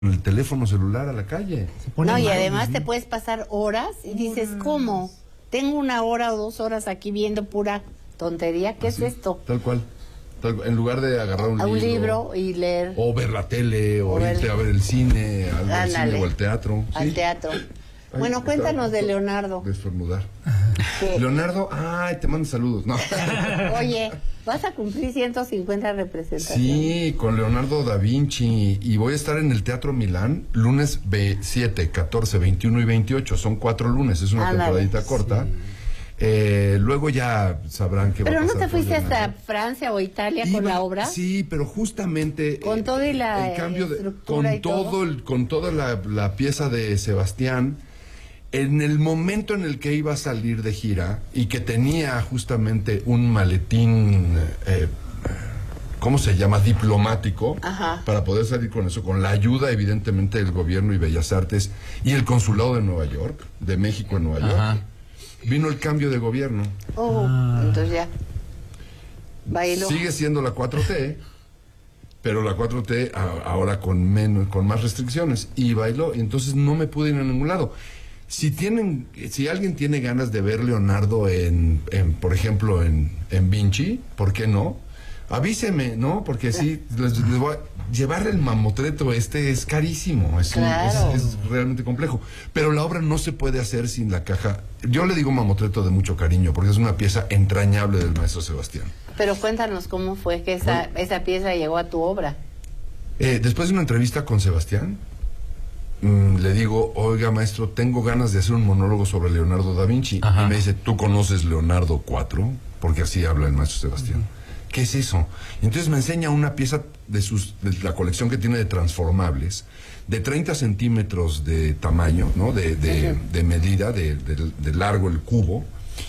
el teléfono celular a la calle. No, y además te puedes pasar horas y dices, ¿cómo? Tengo 1 hora o 2 horas aquí viendo pura tontería. ¿Qué es esto? Tal cual. En lugar de agarrar un libro y leer. O ver la tele, o irte a ver el cine, al cine o al teatro. Al teatro. Bueno, cuéntanos de Leonardo. De estornudar. Leonardo, te mando saludos. No. Oye, vas a cumplir 150 representaciones. Sí, con Leonardo da Vinci. Y voy a estar en el Teatro Milán lunes 7, 14, 21 y 28. Son 4 lunes, es una temporadita corta. Luego ya sabrán que va a pasar. ¿Pero no te fuiste hasta Francia o Italia con la obra? Sí, pero justamente con todo y la el cambio estructura con toda la pieza de Sebastián. En el momento en el que iba a salir de gira y que tenía justamente un maletín, ¿cómo se llama? Diplomático, para poder salir con eso, con la ayuda evidentemente del gobierno y Bellas Artes y el consulado de Nueva York, de México en Nueva York, vino el cambio de gobierno. Entonces ya bailó. Sigue siendo la 4T, pero la 4T ahora con más restricciones, y bailó, y entonces no me pude ir a ningún lado. Si alguien tiene ganas de ver Leonardo por ejemplo, en Vinci, ¿por qué no? Avíseme, ¿no? Porque sí, les voy a llevar el mamotreto es carísimo, es realmente complejo. Pero la obra no se puede hacer sin la caja. Yo le digo mamotreto de mucho cariño, porque es una pieza entrañable del maestro Sebastián. Pero cuéntanos cómo fue que esa pieza llegó a tu obra. Después de una entrevista con Sebastián, le digo, oiga maestro, tengo ganas de hacer un monólogo sobre Leonardo da Vinci. Y me dice, ¿tú conoces Leonardo 4? Porque así habla el maestro Sebastián. ¿Qué es eso? Y entonces me enseña una pieza de la colección que tiene de transformables, de 30 centímetros de tamaño, ¿no? De medida, de largo el cubo.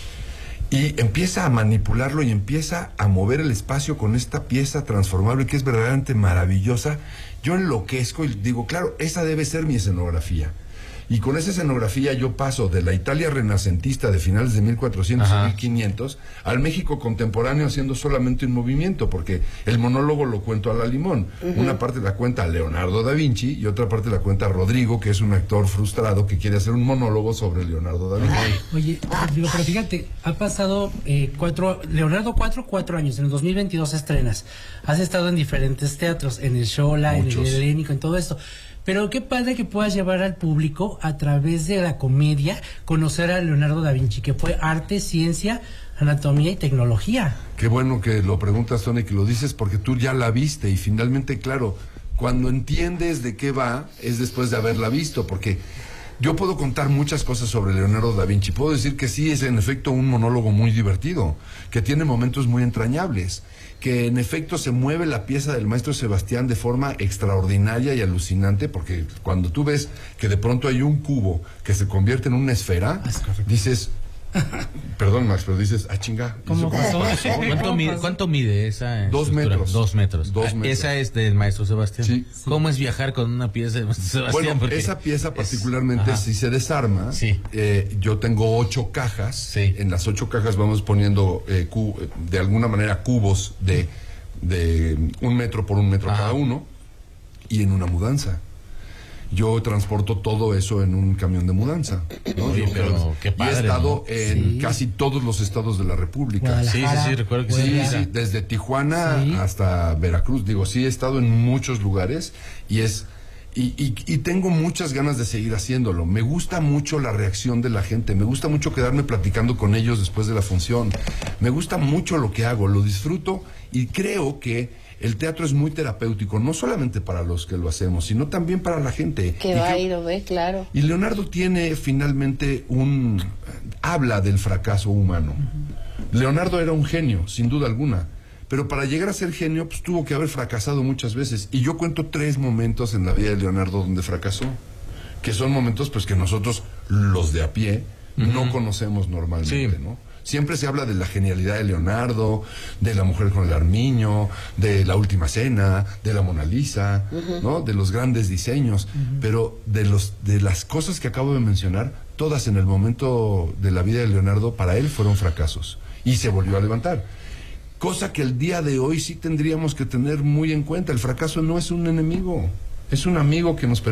Y empieza a manipularlo y empieza a mover el espacio con esta pieza transformable que es verdaderamente maravillosa. Yo enloquezco y digo, claro, esa debe ser mi escenografía. Y con esa escenografía yo paso de la Italia renacentista de finales de 1400 y 1500 al México contemporáneo haciendo solamente un movimiento, porque el monólogo lo cuento a la limón. Una parte la cuenta Leonardo da Vinci y otra parte la cuenta Rodrigo, que es un actor frustrado que quiere hacer un monólogo sobre Leonardo da Vinci. Oye, Rodrigo, pero fíjate, ha pasado Leonardo 4 años, en el 2022 estrenas. Has estado en diferentes teatros, en el Xola, en el Helénico, en todo esto. Pero qué padre que puedas llevar al público a través de la comedia, conocer a Leonardo da Vinci, que fue arte, ciencia, anatomía y tecnología. Qué bueno que lo preguntas, Tony, que lo dices porque tú ya la viste y finalmente, claro, cuando entiendes de qué va, es después de haberla visto, porque yo puedo contar muchas cosas sobre Leonardo da Vinci. Puedo decir que sí, es en efecto un monólogo muy divertido, que tiene momentos muy entrañables, que en efecto se mueve la pieza del maestro Sebastián de forma extraordinaria y alucinante, porque cuando tú ves que de pronto hay un cubo que se convierte en una esfera, dices... Perdón, Max, pero dices, chinga. ¿Cómo pasó? ¿Cuánto mide esa 2 metros. 2 metros. 2 metros. Esa es del maestro Sebastián. Sí. ¿Cómo es viajar con una pieza de maestro Sebastián? Bueno, esa pieza particularmente, si se desarma, yo tengo 8 cajas. Sí. En las 8 cajas vamos poniendo de alguna manera cubos de 1 metro por 1 metro cada uno, y en una mudanza. Yo transporto todo eso en un camión de mudanza, ¿no? Oye, pero qué padre, y he estado ¿no? en casi todos los estados de la República. Sí, recuerdo que sí, desde Tijuana hasta Veracruz. Digo, sí he estado en muchos lugares y tengo muchas ganas de seguir haciéndolo. Me gusta mucho la reacción de la gente, me gusta mucho quedarme platicando con ellos después de la función. Me gusta mucho lo que hago, lo disfruto y creo que el teatro es muy terapéutico, no solamente para los que lo hacemos, sino también para la gente. Que va y lo ve, claro. Y Leonardo tiene finalmente habla del fracaso humano. Leonardo era un genio, sin duda alguna, pero para llegar a ser genio, pues tuvo que haber fracasado muchas veces. Y yo cuento 3 momentos en la vida de Leonardo donde fracasó, que son momentos pues que nosotros, los de a pie, no conocemos normalmente, ¿no? Siempre se habla de la genialidad de Leonardo, de La mujer con el armiño, de La última cena, de la Mona Lisa, ¿no? De los grandes diseños, pero de las cosas que acabo de mencionar, todas en el momento de la vida de Leonardo, para él fueron fracasos, y se volvió a levantar. Cosa que el día de hoy sí tendríamos que tener muy en cuenta. El fracaso no es un enemigo. Es un amigo que nos